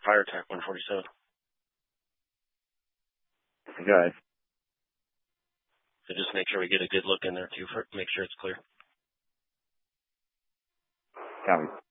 Fire Attack 147. Okay. So just make sure we get a good look in there too, make sure it's clear. Copy.